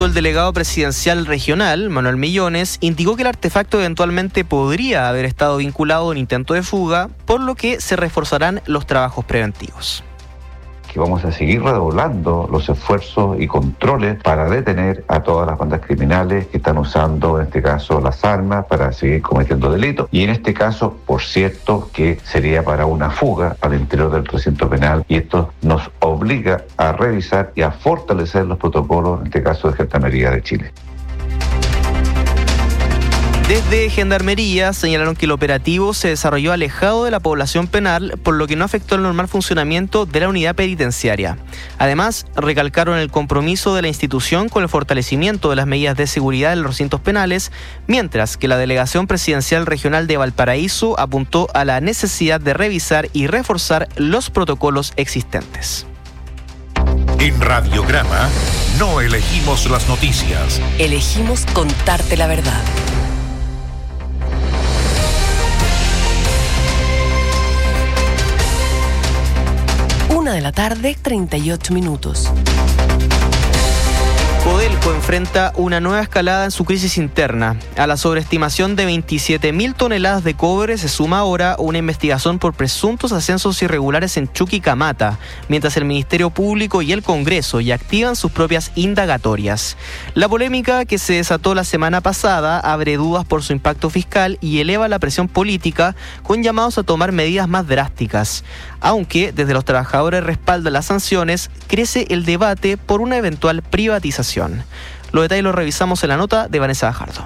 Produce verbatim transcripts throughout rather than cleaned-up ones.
El delegado presidencial regional, Manuel Millones, indicó que el artefacto eventualmente podría haber estado vinculado a un intento de fuga, por lo que se reforzarán los trabajos preventivos. Que vamos a seguir redoblando los esfuerzos y controles para detener a todas las bandas criminales que están usando, en este caso, las armas para seguir cometiendo delitos. Y en este caso, por cierto, que sería para una fuga al interior del recinto penal. Y esto nos obliga a revisar y a fortalecer los protocolos, en este caso, de Gendarmería de Chile. Desde Gendarmería señalaron que el operativo se desarrolló alejado de la población penal, por lo que no afectó el normal funcionamiento de la unidad penitenciaria. Además, recalcaron el compromiso de la institución con el fortalecimiento de las medidas de seguridad en los recintos penales, mientras que la Delegación Presidencial Regional de Valparaíso apuntó a la necesidad de revisar y reforzar los protocolos existentes. En Radiograma no elegimos las noticias. Elegimos contarte la verdad. Una de la tarde, treinta y ocho minutos. Codelco enfrenta una nueva escalada en su crisis interna. A la sobreestimación de veintisiete mil toneladas de cobre se suma ahora una investigación por presuntos ascensos irregulares en Chuquicamata, mientras el Ministerio Público y el Congreso ya activan sus propias indagatorias. La polémica que se desató la semana pasada abre dudas por su impacto fiscal y eleva la presión política con llamados a tomar medidas más drásticas. Aunque desde los trabajadores respaldan las sanciones, crece el debate por una eventual privatización. Los detalles los revisamos en la nota de Vanessa Gajardo.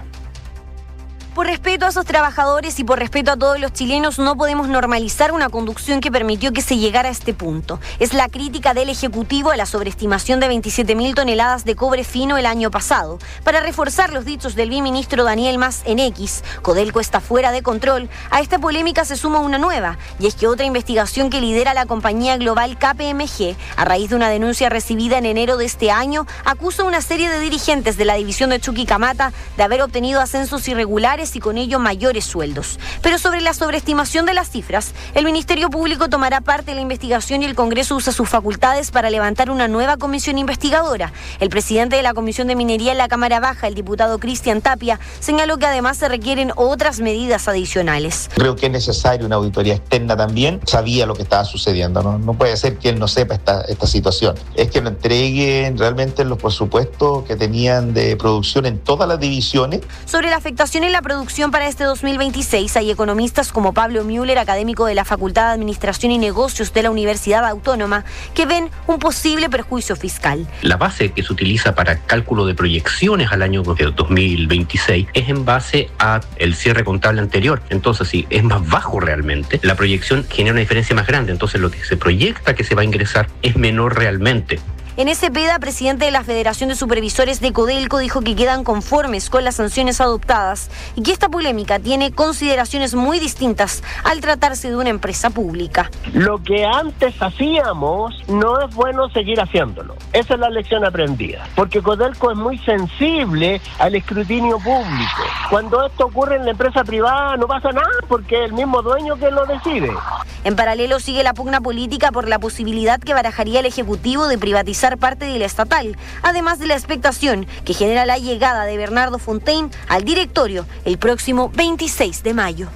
Por respeto a esos trabajadores y por respeto a todos los chilenos, no podemos normalizar una conducción que permitió que se llegara a este punto. Es la crítica del Ejecutivo a la sobreestimación de veintisiete mil toneladas de cobre fino el año pasado. Para reforzar los dichos del viceministro Daniel Mas en X, Codelco está fuera de control. A esta polémica se suma una nueva, y es que otra investigación que lidera la compañía global K P M G, a raíz de una denuncia recibida en enero de este año, acusa a una serie de dirigentes de la división de Chuquicamata de haber obtenido ascensos irregulares y con ello mayores sueldos. Pero sobre la sobreestimación de las cifras, el Ministerio Público tomará parte de la investigación y el Congreso usa sus facultades para levantar una nueva comisión investigadora. El presidente de la Comisión de Minería en la Cámara Baja, el diputado Cristian Tapia, señaló que además se requieren otras medidas adicionales. Creo que es necesaria una auditoría externa también. Sabía lo que estaba sucediendo, ¿no? No puede ser que él no sepa esta, esta situación. Es que lo entreguen realmente los presupuestos que tenían de producción en todas las divisiones. Sobre la afectación en la producción para este dos mil veintiséis, hay economistas como Pablo Müller, académico de la Facultad de Administración y Negocios de la Universidad Autónoma, que ven un posible perjuicio fiscal. La base que se utiliza para cálculo de proyecciones al año dos mil veintiséis es en base a el cierre contable anterior. Entonces, si es más bajo realmente, la proyección genera una diferencia más grande. Entonces, lo que se proyecta que se va a ingresar es menor realmente. En Cepeda, presidente de la Federación de Supervisores de Codelco, dijo que quedan conformes con las sanciones adoptadas y que esta polémica tiene consideraciones muy distintas al tratarse de una empresa pública. Lo que antes hacíamos no es bueno seguir haciéndolo. Esa es la lección aprendida, porque Codelco es muy sensible al escrutinio público. Cuando esto ocurre en la empresa privada no pasa nada porque es el mismo dueño que lo decide. En paralelo sigue la pugna política por la posibilidad que barajaría el Ejecutivo de privatizar parte de la estatal, además de la expectación que genera la llegada de Bernardo Fontaine al directorio el próximo veintiséis de mayo.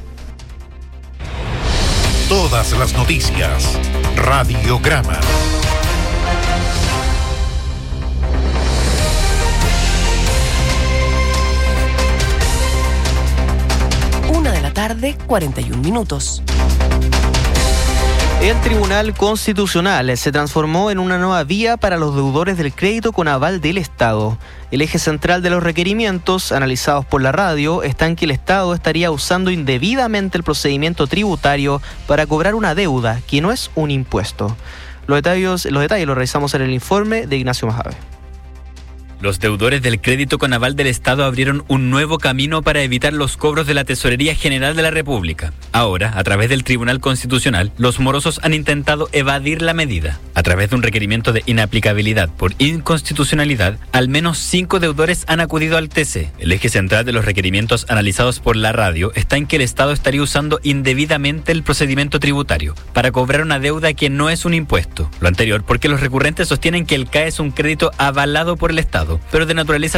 Todas las noticias. Radiograma. Una de la tarde, cuarenta y un minutos. El Tribunal Constitucional se transformó en una nueva vía para los deudores del crédito con aval del Estado. El eje central de los requerimientos, analizados por la radio, está en que el Estado estaría usando indebidamente el procedimiento tributario para cobrar una deuda, que no es un impuesto. Los detalles, los detalles los revisamos en el informe de Ignacio Majave. Los deudores del crédito con aval del Estado abrieron un nuevo camino para evitar los cobros de la Tesorería General de la República. Ahora, a través del Tribunal Constitucional, los morosos han intentado evadir la medida. A través de un requerimiento de inaplicabilidad por inconstitucionalidad, al menos cinco deudores han acudido al T C. El eje central de los requerimientos analizados por la radio está en que el Estado estaría usando indebidamente el procedimiento tributario para cobrar una deuda que no es un impuesto. Lo anterior porque los recurrentes sostienen que el C A E es un crédito avalado por el Estado. Estado, pero de naturaleza